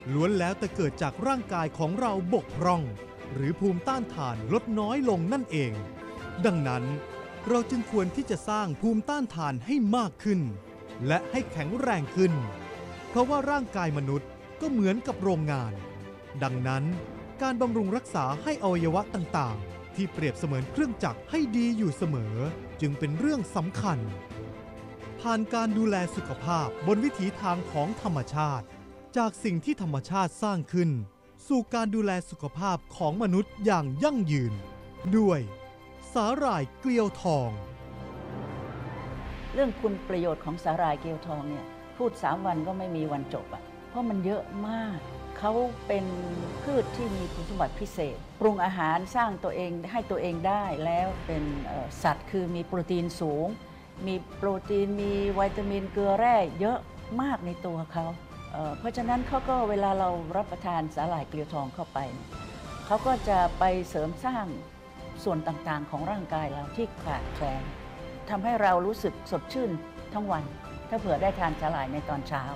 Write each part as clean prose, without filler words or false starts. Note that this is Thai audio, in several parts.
ล้วนแล้วแต่เกิดจากร่างกายของเราบกพร่องหรือภูมิต้านทานลดน้อยลงนั่นเองดังนั้นเราจึงควรที่จะสร้างภูมิต้านทานให้มากขึ้นและให้แข็งแรงขึ้นเพราะว่าร่างกายมนุษย์ก็เหมือนกับโรงงานดังนั้นการบำรุงรักษาให้อวัยวะต่างๆที่เปรียบเสมือนเครื่องจักรให้ดีอยู่เสมอจึงเป็นเรื่องสำคัญผ่านการดูแลสุขภาพบนวิถีทางของธรรมชาติจากสิ่งที่ธรรมชาติสร้างขึ้นสู่การดูแลสุขภาพของมนุษย์อย่างยั่งยืนด้วยสาหร่ายเกลียวทองเรื่องคุณประโยชน์ของสาหร่ายเกลียวทองเนี่ยพูด3 วันก็ไม่มีวันจบเพราะมันเยอะมากเขาเป็นพืชที่มีคุณสมบัติพิเศษปรุงอาหารสร้างตัวเองให้ตัวเองได้แล้วเป็นสัตว์คือมีโปรตีนสูงมีโปรตีนมีวิตามินเกลือแร่เยอะมากในตัวเขาเพราะฉะนั้นเขาก็เวลาเรารับประทานสาหร่ายเกลียวทองเข้าไปเขาก็จะไปเสริมสร้างส่วนต่างๆของร่างกายเราที่ขาดแคลนทำให้เรารู้สึกสดชื่นทั้งวันถ้าเผื่อได้ทานสาหร่ายในตอนเช้า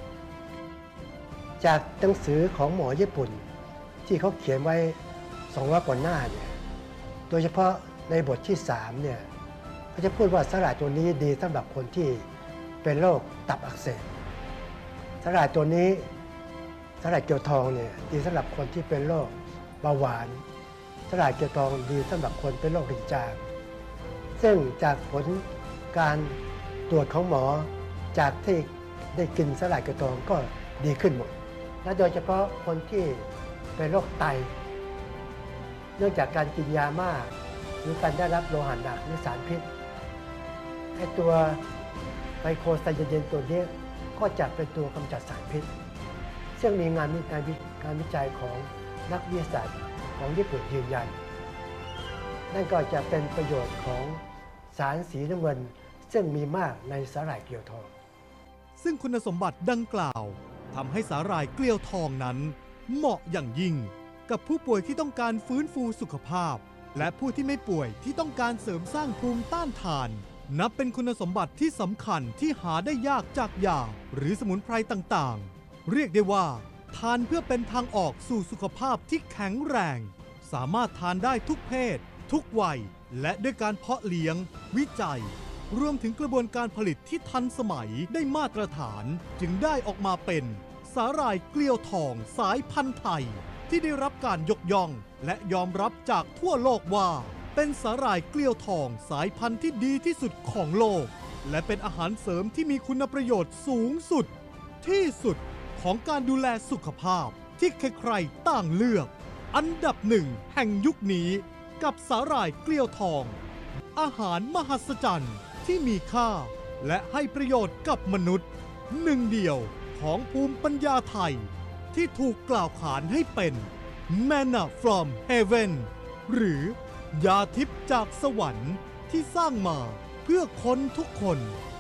จากหนังสือของหมอญี่ปุ่นที่เขาเขียนไว้200 กว่าหน้าเนี่ยโดยเฉพาะในบทที่3เนี่ยเขาจะพูดว่าสาหร่ายตัวนี้ดีสำหรับคนที่เป็นโรคตับอักเสบสาหร่ายตัวนี้สาหร่ายเกลียวทองเนี่ยดีสำหรับคนที่เป็นโรคเบาหวานสาหร่ายเกลียวทองดีสำหรับคนเป็นโรครินจางซึ่งจากผลการตรวจของหมอจากที่ได้กินสาหร่ายเกลียวทองก็ดีขึ้นหมดและโดยเฉพาะคนที่เป็นโรคไตเนื่องจากการกินยามากหรือการได้รับโลหะหนักหรือสารพิษไอ้ตัวไมโครไซยาเดนตัวนี้ก็จะเป็นตัวกำจัดสารพิษซึ่งมีงานวิจัยของนักวิทยาศาสตร์ของญี่ปุ่นยืนยันนั่นก็จะเป็นประโยชน์ของสารสีน้ำเงินซึ่งมีมากในสาหร่ายเกลียวทองซึ่งคุณสมบัติดังกล่าวทำให้สาหร่ายเกลียวทองนั้นเหมาะอย่างยิ่งกับผู้ป่วยที่ต้องการฟื้นฟูสุขภาพและผู้ที่ไม่ป่วยที่ต้องการเสริมสร้างภูมิต้านทานนับเป็นคุณสมบัติที่สำคัญที่หาได้ยากจากยาหรือสมุนไพรต่างๆเรียกได้ว่าทานเพื่อเป็นทางออกสู่สุขภาพที่แข็งแรงสามารถทานได้ทุกเพศทุกวัยและด้วยการเพาะเลี้ยงวิจัยรวมถึงกระบวนการผลิตที่ทันสมัยได้มาตรฐานจึงได้ออกมาเป็นสาหร่ายเกลียวทองสายพันธุ์ไทยที่ได้รับการยกย่องและยอมรับจากทั่วโลกว่าเป็นสาหร่ายเกลียวทองสายพันธุ์ที่ดีที่สุดของโลกและเป็นอาหารเสริมที่มีคุณประโยชน์สูงสุดที่สุดของการดูแลสุขภาพที่ใครๆต่างเลือกอันดับ1แห่งยุคนี้กับสาหร่ายเกลียวทองอาหารมหัศจรรย์ที่มีค่าและให้ประโยชน์กับมนุษย์หนึ่งเดียวของภูมิปัญญาไทยที่ถูกกล่าวขานให้เป็น Manna from Heaven หรือยาทิพย์จากสวรรค์ที่สร้างมาเพื่อคนทุกคน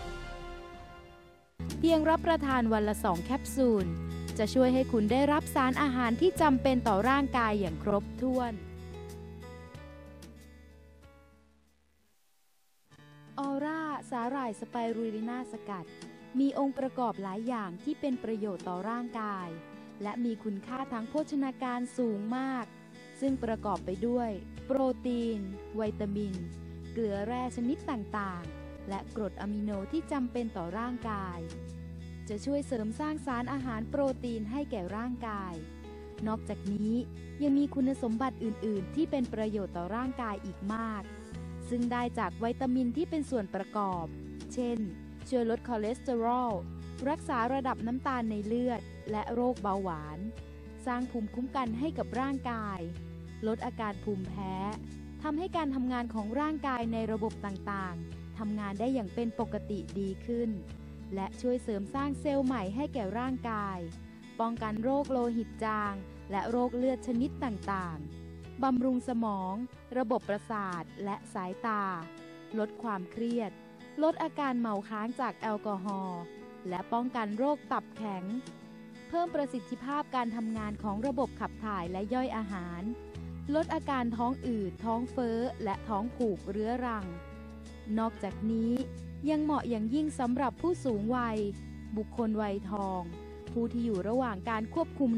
เพียงรับประทานวันละ2 แคปซูลจะช่วยให้คุณได้รับสารอาหารที่จำเป็นต่อร่างกายอย่างครบถ้วนออร่าสาหร่ายสไปรูลิน่าสกัดมีองค์ประกอบหลายอย่างที่เป็นประโยชน์ต่อร่างกายและมีคุณค่าทางโภชนาการสูงมากซึ่งประกอบไปด้วยโปรตีนวิตามินเกลือแร่ชนิดต่างๆและกรดอะมิโนที่จำเป็นต่อร่างกายจะช่วยเสริมสร้างสารอาหารโปรตีนให้แก่ร่างกายนอกจากนี้ยังมีคุณสมบัติอื่นๆที่เป็นประโยชน์ต่อร่างกายอีกมากซึ่งได้จากวิตามินที่เป็นส่วนประกอบเช่นช่วยลดคอเลสเตอรอลรักษาระดับน้ำตาลในเลือดและโรคเบาหวานสร้างภูมิคุ้มกันให้กับร่างกายลดอาการภูมิแพ้ทำให้การทำงานของร่างกายในระบบต่างๆทำงานได้อย่างเป็นปกติดีขึ้นและช่วยเสริมสร้างเซลล์ใหม่ให้แก่ร่างกายป้องกันโรคโลหิตจางและโรคเลือดชนิดต่างๆบำรุงสมองระบบประสาทและสายตาลดความเครียดลดอาการเมาค้างจากแอลกอฮอล์และป้องกันโรคตับแข็งเพิ่มประสิทธิภาพการทำงานของระบบขับถ่ายและย่อยอาหารลดอาการท้องอืดท้องเฟ้อและท้องผูกเรื้อรังนอกจากนี้ยังเหมาะอย่างยิ่งสำหรับผู้สูงวัยบุคคลวัยทองผู้ที่อยู่ระหว่างการควบคุม